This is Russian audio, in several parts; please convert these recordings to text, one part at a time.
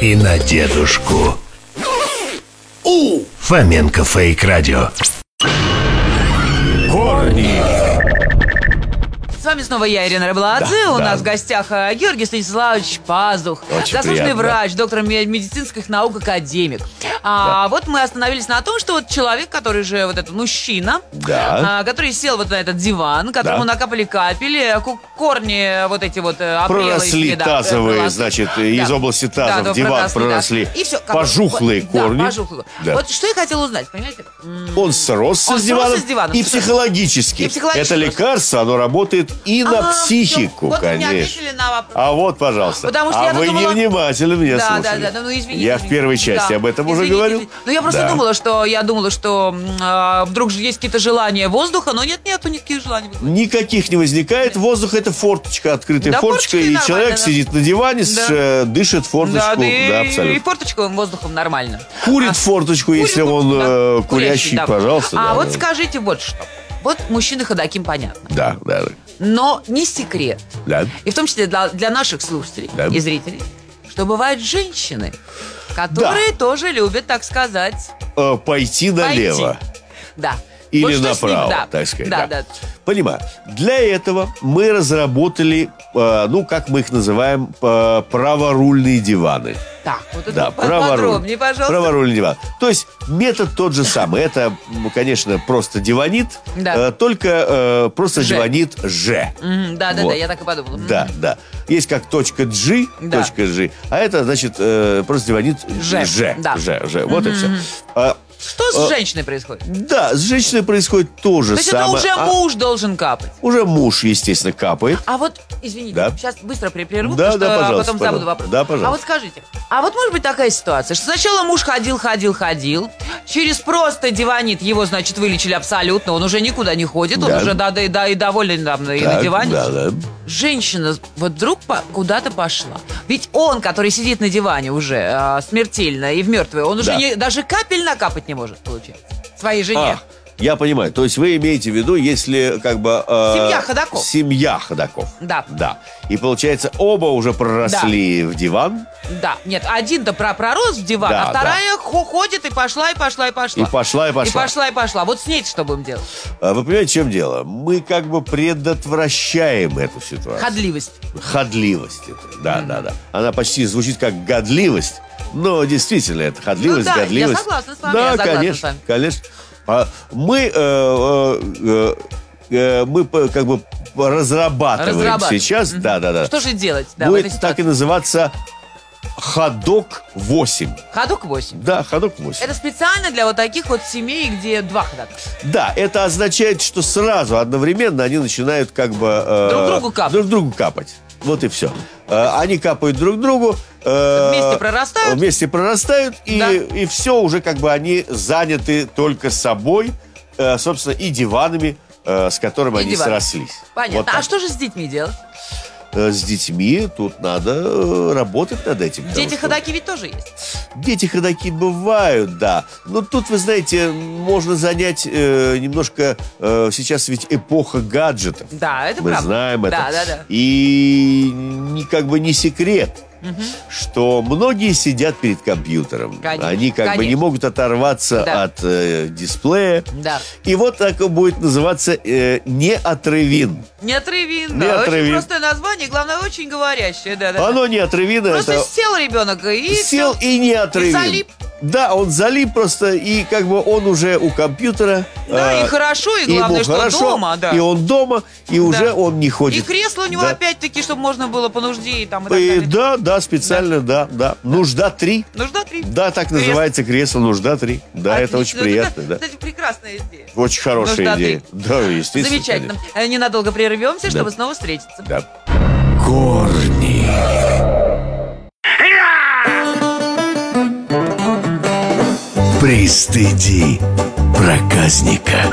и на дедушку. Фоменко Фейк Радио. Корни. С вами снова я, Ирина Рыбладзе. У нас в гостях Георгий Станиславович Пазух, заслуженный врач, доктор медицинских наук, академик. Вот мы остановились на том, что вот человек, который же вот этот мужчина, который сел вот на этот диван, которому накапали капели, корни вот эти вот проросли тазовые, значит, из области таза в диван проросли пожухлые корни. Вот что я хотела узнать, понимаете? Он сросся с диваном и психологически. Это лекарство, оно работает и на психику, вот конечно. Вы не ответили на вопрос. А вот, пожалуйста. Потому что вы невнимательно меня слушали. Ну, извините. Я в первой части об этом уже говорил. Ну, я просто думала, что вдруг же есть какие-то желания воздуха, но нету никаких желаний. Никаких не возникает. Воздух — это форточка, открытая форточка, и человек сидит на диване, дышит форточку. Да, абсолютно. И форточку воздухом нормально. Курит форточку, если он курящий, пожалуйста. А вот скажите вот что. Вот мужчины ходоки, понятно. Да. Но не секрет. Да. И в том числе для наших слушателей и зрителей, что бывают женщины, которые тоже любят, так сказать, пойти налево. Да. Или вот направо, так сказать. Да. Понимаю. Для этого мы разработали, как мы их называем, праворульные диваны. Так, вот это подробнее, пожалуйста. Праворульный диван. То есть метод тот же самый. Это, конечно, просто диванит, только просто диванит Ж. Да, я так и подумала. Да. Есть как точка G, а это, значит, просто диванит Ж. Вот и все. Что с женщиной происходит? Да, с женщиной происходит то же самое. То есть это уже муж должен капать? Уже муж, естественно, капает. А вот, извините, сейчас быстро прерву, потому что потом забуду вопрос. Да, пожалуйста. А вот скажите, может быть такая ситуация, что сначала муж ходил, через просто диванит его, значит, вылечили абсолютно, он уже никуда не ходит, он уже и доволен там, и на диване. Женщина вот вдруг куда-то пошла. Ведь он, который сидит на диване уже смертельно и в мертвое, он уже даже капель накапать не может, получается, своей жене. Я понимаю. То есть вы имеете в виду, если Семья ходоков. Да. И получается, оба уже проросли в диван. Да. Нет, один-то пророс в диван, а вторая ходит и пошла. И пошла. Вот с ней что будем делать? Вы понимаете, в чем дело? Мы как бы предотвращаем эту ситуацию. Ходливость. Да. Она почти звучит как годливость. Но действительно, это ходливость, годливость. Я согласна с вами. Да, конечно. Мы как бы разрабатываем сейчас. Да. Что же делать? Будет так и называться ходок 8. Ходок 8? Да, ходок 8. Это специально для вот таких вот семей, где два ходока? Да, это означает, что сразу одновременно они начинают как бы друг другу капать. Вот и все. Они капают друг другу. Вместе прорастают. И все, уже как бы они заняты только собой, собственно, и диванами, с которыми они срослись. Понятно. Вот. А что же с детьми делать? С детьми тут надо работать над этим. Дети-ходоки ведь тоже есть? Дети-ходоки бывают, да. Но тут, вы знаете, можно занять немножко... сейчас ведь эпоха гаджетов. Да, это мы правда. Мы знаем это. Да. И как бы не секрет, что многие сидят перед компьютером. Конечно, они как бы не могут оторваться от дисплея. Да. И вот так будет называться неотрывин. Неотрывин, да. Очень простое название, главное, очень говорящее. Да. Оно неотрывин. Просто сел ребенок и сел и неотрывин. И залип. Да, он залип просто, и как бы он уже у компьютера. Да, и хорошо, и главное, что хорошо, дома, да. И он дома, и уже он не ходит. И кресло у него опять-таки, чтобы можно было по нужде и там и так далее. Да, специально, да. Нужда 3. Нужда 3. Да, так называется кресло, нужда 3. Да, это очень приятно. Это, кстати, прекрасная идея. Очень хорошая идея. Да, естественно. Замечательно. Конечно. Ненадолго прервемся, чтобы снова встретиться. Да. Корни. Пристыди проказника.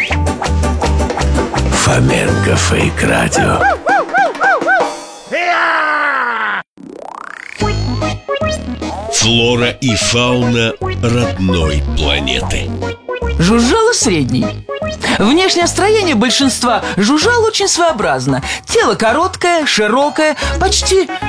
Фоменко Фейк Радио. Флора и фауна родной планеты. Жужжало средний. Внешнее строение большинства жужжал очень своеобразно. Тело короткое, широкое, почти